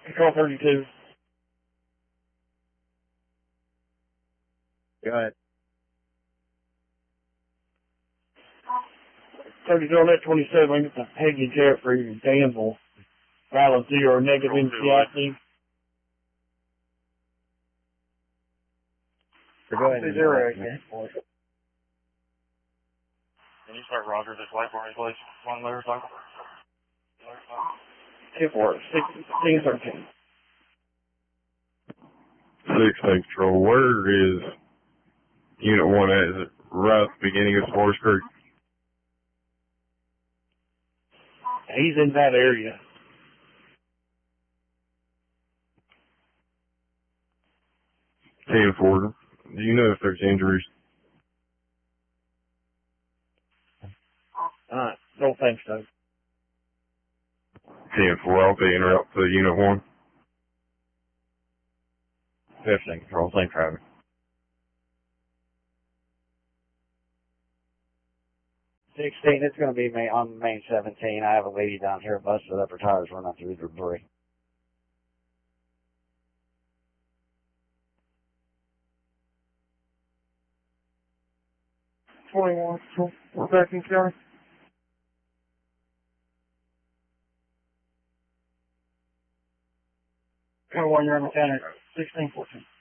Control 32. Go ahead. 32 on that 27, I get the Peggy Jeffrey, Danville. Valid 0, negative NCIC. So go ahead and 0 again. Can you start Roger this light for me, please? One layer cycle. 2-4, 16, 13. 16 Control, where is Unit 1 at? Is it right at the beginning of Forest Creek? He's in that area. Ford, do you know if there's injuries? Don't think so. 4, I'll be en route to Unit 1. 15 Control, same traffic. 16, it's going to be on Main 17. I have a lady down here busted up, her tires run out through the debris. We're back in County. You're on the counter. 16, 14.